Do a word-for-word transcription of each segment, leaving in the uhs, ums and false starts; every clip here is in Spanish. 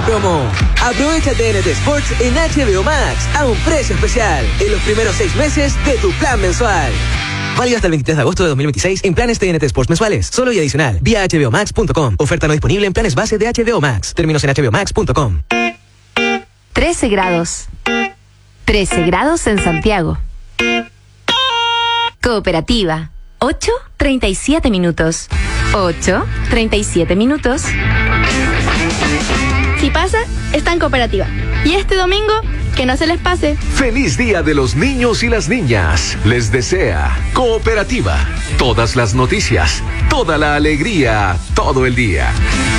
promo. Aprovecha T N T Sports en H B O Max a un precio especial en los primeros seis meses de tu plan mensual. Válido hasta el veintitrés de agosto de dos mil veintiséis en planes T N T Sports mensuales. Solo y adicional. Vía H B O Max punto com. Oferta no disponible en planes base de H B O Max. Términos en H B O Max punto com. trece grados. trece grados en Santiago. Cooperativa. ocho, treinta y siete minutos. ocho, treinta y siete minutos. Si pasa, está en Cooperativa. Y este domingo, que no se les pase. Feliz Día de los Niños y las Niñas. Les desea Cooperativa. Todas las noticias, toda la alegría, todo el día.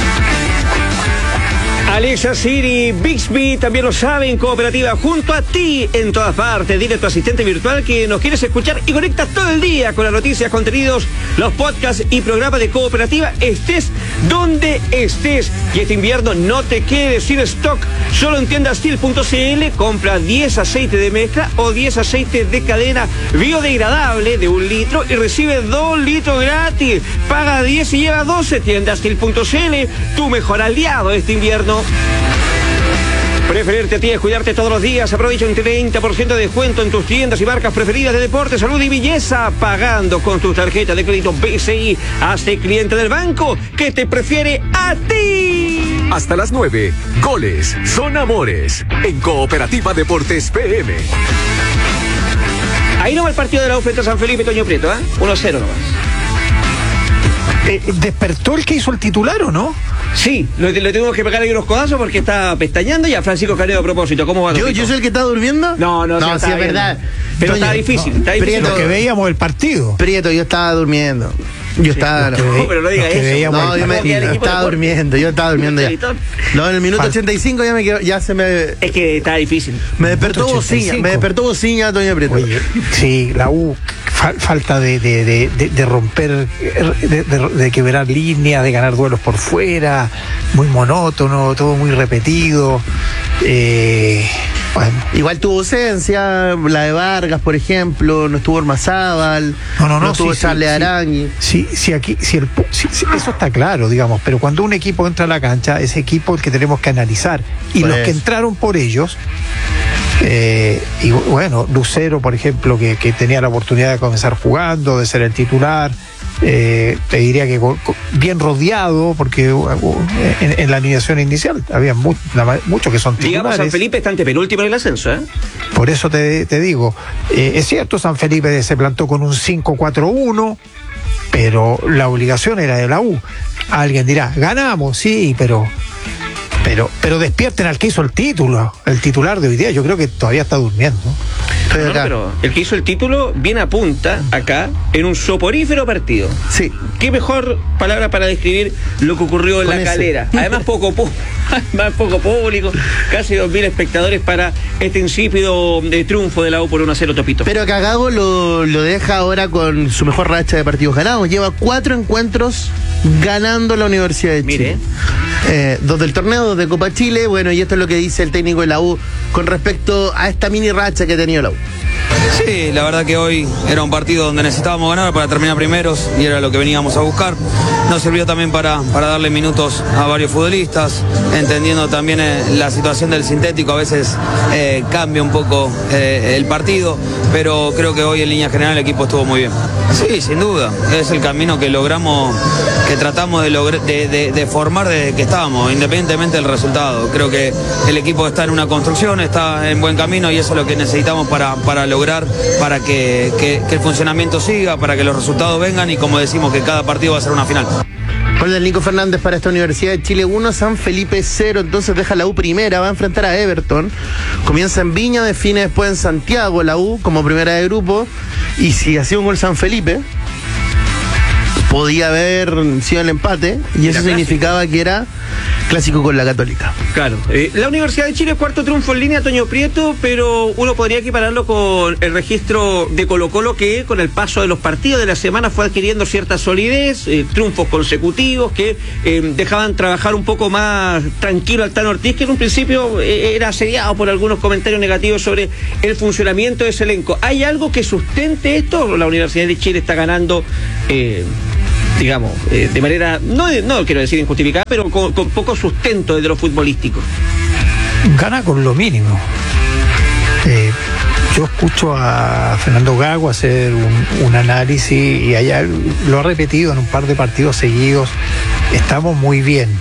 Alexa, Siri, Bixby también lo saben, Cooperativa junto a ti en todas partes. Dile a tu asistente virtual que nos quieres escuchar y conecta todo el día con las noticias, contenidos, los podcasts y programas de Cooperativa, estés donde estés. Y este invierno no te quedes sin stock. Solo en tienda steel punto c l compra diez aceites de mezcla o diez aceites de cadena biodegradable de un litro y recibe dos litros gratis. Paga diez y lleva doce. tienda steel punto c l, tu mejor aliado este invierno. Preferirte a ti es cuidarte todos los días. Aprovecha un treinta por ciento de descuento en tus tiendas y marcas preferidas de deporte, salud y belleza. Pagando con tu tarjeta de crédito B C I. Hazte cliente del banco que te prefiere a ti. Hasta las nueve, goles son amores. En Cooperativa Deportes P M. Ahí no va el partido de la U frente a San Felipe, Toño Prieto, ¿eh? uno cero nomás. Eh, ¿Despertó el que hizo el titular o no? Sí, le, le tuvimos que pegar ahí unos codazos porque está pestañeando. Y a Francisco Canedo a propósito, ¿cómo va? ¿Yo, ¿Yo soy el que está durmiendo? No, no, no, sí, sí es verdad. Pero Toño, está difícil, no, está difícil. Prieto, lo que veíamos el partido. Prieto, yo estaba durmiendo. Yo estaba... Sí, no, pero no diga eso. No, yo me, estaba durmiendo, yo estaba durmiendo ya. No, en el minuto Fal- ochenta y cinco ya me quedo, ya se me... Es que está difícil. Me despertó ochenta y cinco. bocina, me despertó bocina, Toño Prieto. Oye, sí, la U, fa- falta de, de, de, de, de romper, de, de, de quebrar líneas, de ganar duelos por fuera, muy monótono, todo muy repetido. Eh, bueno. Igual tuvo ausencia, la de Vargas, por ejemplo, no estuvo Ormazábal, No, no, no, no estuvo sí, Charles sí, Arangui. Sí, sí, aquí, sí, el, sí, sí, eso está claro, digamos, pero cuando un equipo entra a la cancha, ese equipo el que tenemos que analizar. Y Por los eso. que entraron por ellos, eh, y bueno, Lucero, por ejemplo, que, que tenía la oportunidad de comenzar jugando, de ser el titular, eh, te diría que co- co- bien rodeado, porque uh, uh, en, en la alineación inicial había mu- la- muchos que son Digamos, titulares. San Felipe está antepenúltimo en el ascenso, ¿eh? Por eso te, te digo, eh, es cierto, San Felipe se plantó con un cinco cuatro uno, pero la obligación era de la U. Alguien dirá, ganamos, sí, pero pero pero despierten al que hizo el título, el titular de hoy día. Yo creo que todavía está durmiendo. Estoy No, acá. pero el que hizo el título viene a punta acá en un soporífero partido. Sí. Qué mejor palabra para describir lo que ocurrió en Con la ese. Calera. Además poco pu- más poco público, casi dos mil espectadores para este insípido de triunfo de la U por uno a cero, Topito. Pero que Gago lo, lo deja ahora con su mejor racha de partidos ganados. Lleva cuatro encuentros ganando la Universidad de Chile. Mire. Eh, dos del torneo, dos de Copa Chile. Bueno, y esto es lo que dice el técnico de la U con respecto a esta mini racha que ha tenido la U. Sí, la verdad que hoy era un partido donde necesitábamos ganar para terminar primeros y era lo que veníamos a buscar. Nos sirvió también para, para darle minutos a varios futbolistas, entendiendo también eh, la situación del sintético, a veces eh, cambia un poco eh, el partido, pero creo que hoy en línea general el equipo estuvo muy bien. Sí, sin duda, es el camino que logramos, que tratamos de, logr- de, de, de formar desde que estábamos, independientemente del resultado. Creo que el equipo está en una construcción, está en buen camino y eso es lo que necesitamos para, para lograr, para que, que, que el funcionamiento siga, para que los resultados vengan y como decimos que cada partido va a ser una final. Gol del Nico Fernández para esta Universidad de Chile uno, San Felipe cero, entonces deja la U primera, va a enfrentar a Everton, comienza en Viña, define después en Santiago la U como primera de grupo, y si hacía un gol San Felipe, podía haber sido el empate, y eso significaba que era clásico con la Católica. Claro. Eh, la Universidad de Chile, cuarto triunfo en línea, Toño Prieto, pero uno podría equipararlo con el registro de Colo-Colo que con el paso de los partidos de la semana fue adquiriendo cierta solidez, eh, triunfos consecutivos que eh, dejaban trabajar un poco más tranquilo al Tano Ortiz, que en un principio eh, era asediado por algunos comentarios negativos sobre el funcionamiento de ese elenco. ¿Hay algo que sustente esto? ¿La Universidad de Chile está ganando eh, digamos, eh, de manera, no, no quiero decir injustificada, pero con, con poco sustento desde lo futbolístico. Gana con lo mínimo. Eh, yo escucho a Fernando Gago hacer un, un análisis y allá lo ha repetido en un par de partidos seguidos. Estamos muy bien.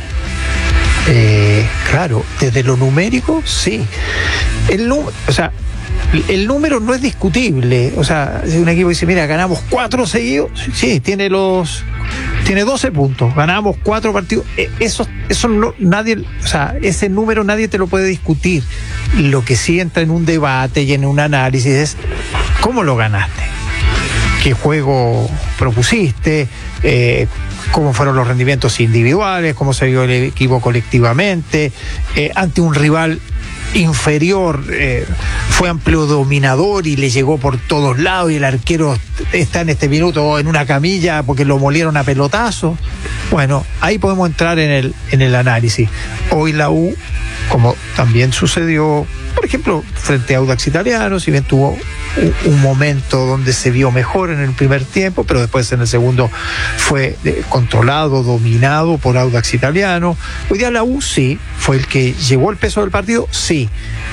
Eh, claro, desde lo numérico, sí. El, o sea, el número no es discutible. O sea, si un equipo dice, mira, ganamos cuatro seguidos, sí, tiene los tiene doce puntos, ganamos cuatro partidos. Eso, eso no, nadie, o sea, ese número nadie te lo puede discutir. Lo que sí entra en un debate y en un análisis es cómo lo ganaste, qué juego propusiste, eh, cómo fueron los rendimientos individuales, cómo se vio el equipo colectivamente, eh, ante un rival inferior, eh, fue amplio dominador y le llegó por todos lados y el arquero está en este minuto en una camilla porque lo molieron a pelotazo. Bueno, ahí podemos entrar en el, en el análisis. Hoy la U, como también sucedió, por ejemplo, frente a Audax Italiano, si bien tuvo un, un momento donde se vio mejor en el primer tiempo, pero después en el segundo fue eh, controlado, dominado por Audax Italiano. Hoy día la U sí, fue el que llevó el peso del partido, sí,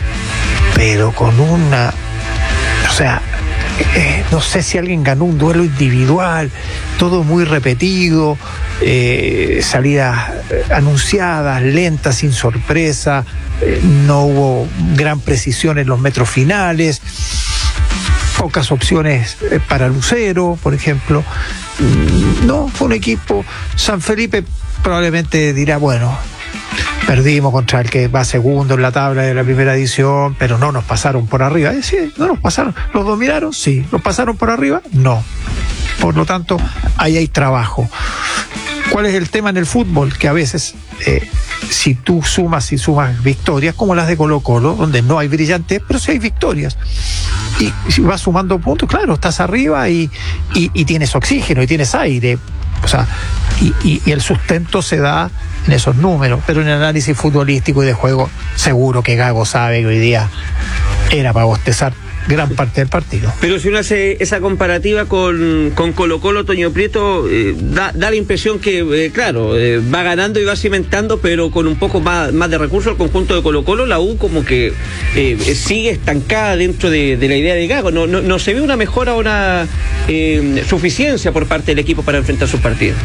pero con una, o sea, eh, no sé si alguien ganó un duelo individual, todo muy repetido, eh, salidas eh, anunciadas, lentas, sin sorpresa, eh, no hubo gran precisión en los metros finales, pocas opciones eh, para Lucero, por ejemplo. No, fue un equipo. San Felipe probablemente dirá, bueno, perdimos contra el que va segundo en la tabla de la primera edición, pero no nos pasaron por arriba. Eh, sí, no nos pasaron. ¿Los dominaron? Sí. ¿Los pasaron por arriba? No. Por lo tanto, ahí hay trabajo. ¿Cuál es el tema en el fútbol? Que a veces, eh, si tú sumas y sumas victorias, como las de Colo-Colo, donde no hay brillantez, pero sí hay victorias. Y si vas sumando puntos, claro, estás arriba y, y, y tienes oxígeno y tienes aire. O sea, y, y, y el sustento se da en esos números. Pero en el análisis futbolístico y de juego, seguro que Gago sabe que hoy día era para bostezar gran parte del partido. Pero si uno hace esa comparativa con, con Colo-Colo, Toño Prieto, eh, da, da la impresión que, eh, claro, eh, va ganando y va cimentando, pero con un poco más, más de recursos el conjunto de Colo-Colo. La U como que eh, sigue estancada dentro de, de la idea de Gago. No, no, no se ve una mejora o una eh, suficiencia por parte del equipo para enfrentar sus partidos.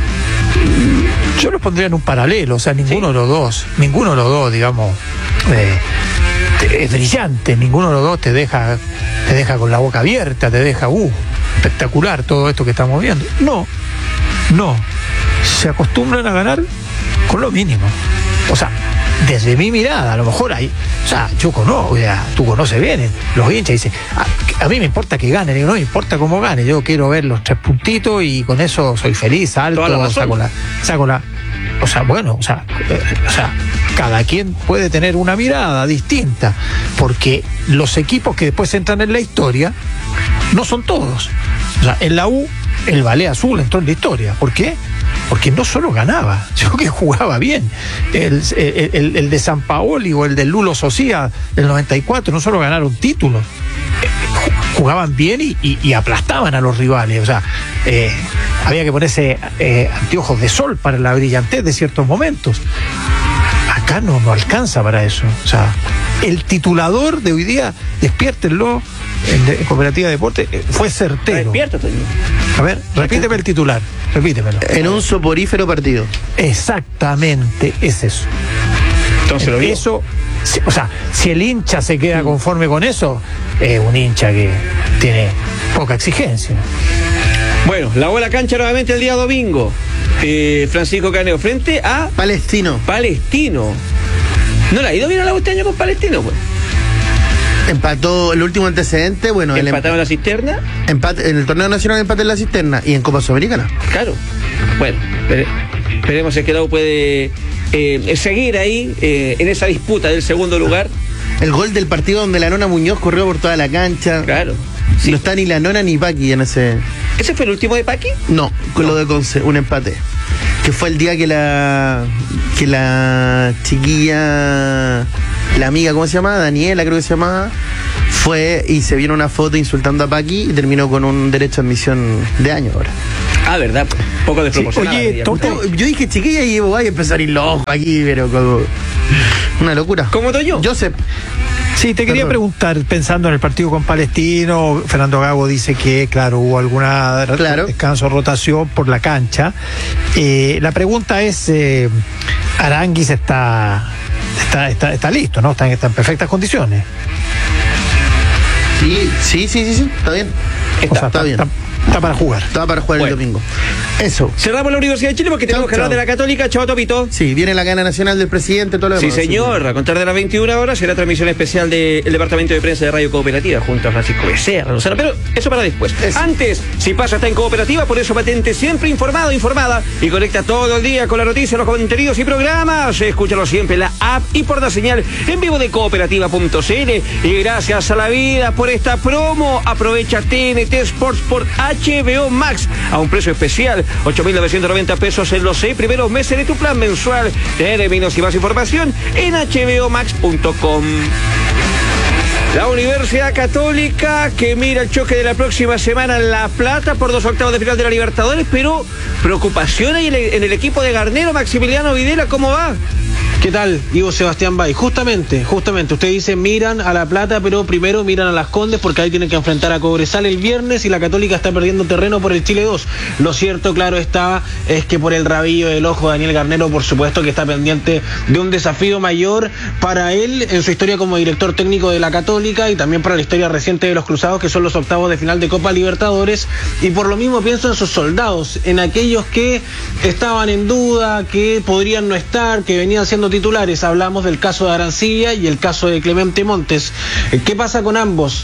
Yo los pondría en un paralelo, o sea, ninguno ¿Sí? de los dos, ninguno de los dos, digamos, eh, es brillante, ninguno de los dos te deja, te deja con la boca abierta, te deja, uh, espectacular todo esto que estamos viendo. No, no, se acostumbran a ganar con lo mínimo. O sea, desde mi mirada, a lo mejor hay, o sea, yo conozco, ya, tú conoces bien, los hinchas dicen, a, a mí me importa que ganen, digo, no me importa cómo gane, yo quiero ver los tres puntitos y con eso soy feliz, alto, saco la, saco la, o sea, bueno, o sea, eh, o sea, cada quien puede tener una mirada distinta, porque los equipos que después entran en la historia no son todos. O sea, en la U, el Ballet Azul entró en la historia. ¿Por qué? Porque no solo ganaba, sino que jugaba bien. El, el, el, el de San Paoli o el de Lulo Socia del noventa y cuatro no solo ganaron títulos, jugaban bien y, y, y aplastaban a los rivales. O sea, eh, había que ponerse eh, anteojos de sol para la brillantez de ciertos momentos. Acá no, no alcanza para eso. O sea, el titulador de hoy día, despiértenlo, en, de, en Cooperativa de Deporte, fue certero. Despierta, Toño. A ver, repíteme el titular, repítemelo. En un soporífero partido. Exactamente, es eso. Entonces lo vio. Eso, o sea, si el hincha se queda conforme con eso, es un hincha que tiene poca exigencia. Bueno, la bola cancha nuevamente el día domingo. Eh, Francisco Caneo frente a Palestino. Palestino. ¿No le ha ido bien a la U este año con Palestino, pues? Empató el último antecedente, bueno, empataron el la cisterna. Empate, en el torneo nacional empate en la cisterna y en Copa Sudamericana. Claro. Bueno, espere, esperemos si es que la U puede eh, seguir ahí eh, en esa disputa del segundo lugar. El gol del partido donde la Nona Muñoz corrió por toda la cancha. Claro. Sí. No está ni la Nona ni Paqui en ese. ¿Ese fue el último de Paqui? No, con no. Lo de Conce, un empate. Que fue el día que la que la chiquilla, la amiga, ¿cómo se llama? Daniela, creo que se llamaba, fue y se vio una foto insultando a Paqui y terminó con un derecho a admisión de año ahora. Ah, verdad, poco desproporcionado. Sí, oye, Toto, yo dije chiquilla y voy a empezar a ir loco aquí, pero como una locura. ¿Cómo estoy yo? Joseph. Sí, te quería Perdón. preguntar, pensando en el partido con Palestino, Fernando Gago dice que, claro, hubo alguna Claro. descanso, rotación por la cancha. Eh, la pregunta es, eh, Aránguiz está, está, está, está listo, ¿no? Está en, está en perfectas condiciones. Sí, sí, sí, sí, sí, está bien. O sea, está bien. Está, está para jugar. Estaba para jugar Bueno. el domingo. Eso. Cerramos la Universidad de Chile porque tenemos Chau, que hablar chau. de la Católica. Chao, Topito. Sí, viene la cadena nacional del presidente, todo lo Sí, demás. señor. A contar de las veintiuna horas será transmisión especial del Departamento de Prensa de Radio Cooperativa junto a Francisco Becerra, Lozano. Pero eso para después. Eso. Antes, si pasa está en Cooperativa, por eso patente siempre informado, informada y conecta todo el día con la noticia, los contenidos y programas. Escúchalo siempre en la app y por la señal en vivo de cooperativa punto c l. Y gracias a la vida por esta promo. Aprovecha T N T Sports por H B O Max a un precio especial, ocho mil novecientos noventa pesos en los seis primeros meses de tu plan mensual. Términos y más información en h b o max punto com. La Universidad Católica que mira el choque de la próxima semana en La Plata por dos octavos de final de la Libertadores, pero preocupación ahí en el, en el equipo de Garnero. Maximiliano Videla, ¿cómo va? ¿Qué tal? Digo Sebastián Bay. Justamente, justamente, usted dice miran a La Plata, pero primero miran a Las Condes porque ahí tienen que enfrentar a Cobresal el viernes y la Católica está perdiendo terreno por el Chile dos. Lo cierto, claro está, es que por el rabillo del ojo de Daniel Garnero, por supuesto que está pendiente de un desafío mayor para él en su historia como director técnico de la Católica y también para la historia reciente de los Cruzados, que son los octavos de final de Copa Libertadores. Y por lo mismo pienso en sus soldados, en aquellos que estaban en duda, que podrían no estar, que venían siendo titulares. Hablamos del caso de Arancibia y el caso de Clemente Montes. ¿Qué pasa con ambos?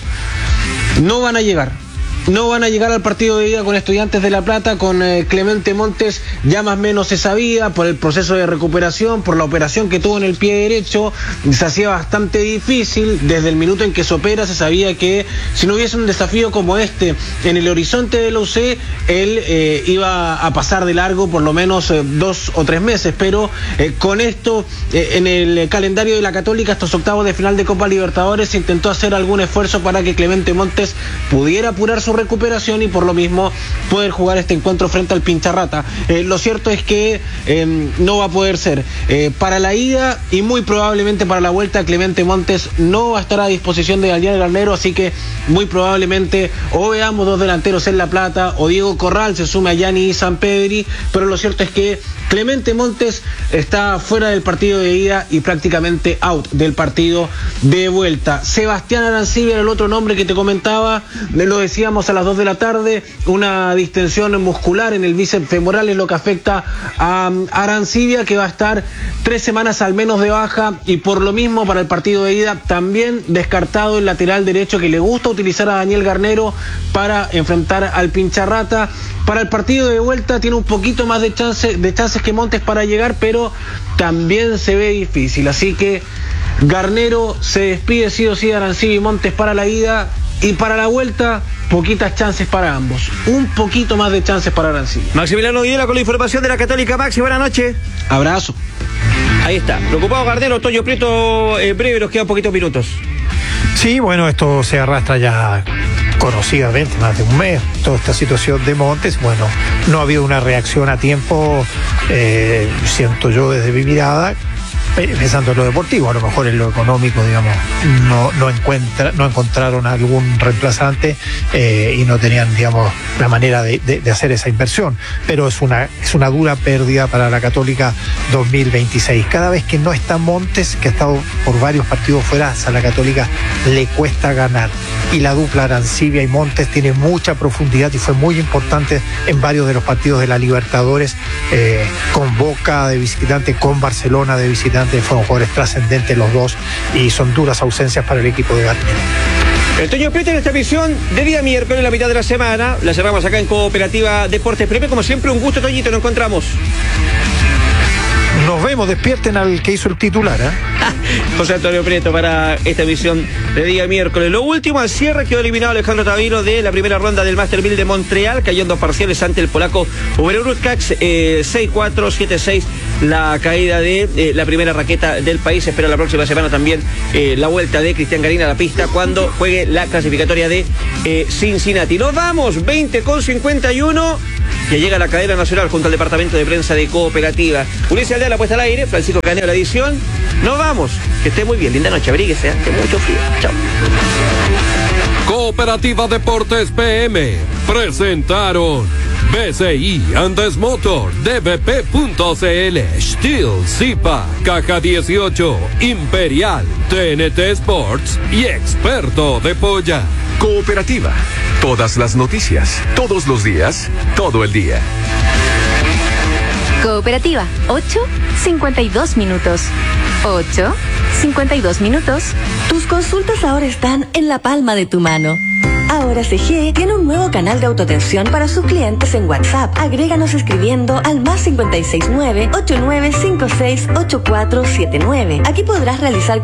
No van a llegar. No van a llegar al partido de ida con Estudiantes de La Plata. Con eh, Clemente Montes ya más o menos se sabía por el proceso de recuperación, por la operación que tuvo en el pie derecho, se hacía bastante difícil. Desde el minuto en que se opera se sabía que si no hubiese un desafío como este en el horizonte de la U C, él eh, iba a pasar de largo por lo menos eh, dos o tres meses, pero eh, con esto eh, en el calendario de la Católica, estos octavos de final de Copa Libertadores, se intentó hacer algún esfuerzo para que Clemente Montes pudiera apurar su recuperación y por lo mismo poder jugar este encuentro frente al Pincharrata. Eh, lo cierto es que eh, no va a poder ser. Eh, para la ida y muy probablemente para la vuelta, Clemente Montes no va a estar a disposición de Daniel Garnero, así que muy probablemente o veamos dos delanteros en La Plata o Diego Corral se sume a Gianni Sampedri, pero lo cierto es que Clemente Montes está fuera del partido de ida y prácticamente out del partido de vuelta. Sebastián Arancibia era el otro nombre que te comentaba, lo decíamos a las dos de la tarde, una distensión muscular en el bíceps femoral es lo que afecta a Arancibia, que va a estar tres semanas al menos de baja y por lo mismo para el partido de ida también descartado el lateral derecho que le gusta utilizar a Daniel Garnero para enfrentar al Pincharrata. Para el partido de vuelta tiene un poquito más de, chance, de chances que Montes para llegar, pero también se ve difícil. Así que Garnero se despide sí o sí de Arancibia y Montes para la ida. Y para la vuelta, poquitas chances para ambos. Un poquito más de chances para Arancibia. Maximiliano Videla con la información de la Católica. Maxi, buenas noches. Abrazo. Ahí está. Preocupado Garnero, Toño Prieto, eh, breve, nos quedan poquitos minutos. Sí, bueno, esto se arrastra ya conocidamente más de un mes, toda esta situación de Montes. Bueno, no ha habido una reacción a tiempo, eh, siento yo desde mi mirada, pensando en lo deportivo, a lo mejor en lo económico, digamos, no, no, encuentra, no encontraron algún reemplazante eh, y no tenían, digamos, la manera de, de, de hacer esa inversión. Pero es una, es una dura pérdida para la Católica dos mil veintiséis. Cada vez que no está Montes, que ha estado por varios partidos fuera, a la Católica le cuesta ganar. Y la dupla Arancibia y Montes tiene mucha profundidad y fue muy importante en varios de los partidos de la Libertadores, eh, con Boca de visitante, con Barcelona de visitante. Fueron jugadores trascendentes los dos y son duras ausencias para el equipo de Garnero. El Toño Prieto en esta emisión de día miércoles, la mitad de la semana. La cerramos acá en Cooperativa Deportes Premio. Como siempre, un gusto, Toñito, nos encontramos. Nos vemos, despierten al que hizo el titular, ¿eh? José Antonio Prieto para esta emisión de día miércoles. Lo último, al cierre quedó eliminado Alejandro Tavino de la primera ronda del Master mil de Montreal, cayendo a parciales ante el polaco Uber Urkax, eh, seis cuatro, siete seis la caída de eh, la primera raqueta del país. Se espera la próxima semana también eh, la vuelta de Cristian Garín a la pista cuando juegue la clasificatoria de eh, Cincinnati. Nos vamos, veinte con cincuenta y uno. Ya llega la cadena nacional junto al departamento de prensa de Cooperativa. Ulises Aldea, la puesta al aire, Francisco Caneo, la edición. Nos vamos, que esté muy bien, linda noche, abríguese, que mucho frío. Chao. Cooperativa Deportes P M presentaron B C I Andes Motor, D B P punto C L, Steel, Zipa, Caja dieciocho, Imperial, T N T Sports y Experto de Polla. Cooperativa. Todas las noticias, todos los días, todo el día. Cooperativa, ocho cincuenta y dos minutos. ocho cincuenta y dos minutos. Tus consultas ahora están en la palma de tu mano. Ahora C G tiene un nuevo canal de autoatención para sus clientes en WhatsApp. Agréganos escribiendo al más cincuenta y seis nueve, ocho nueve cinco seis, ocho cuatro siete nueve. Aquí podrás realizar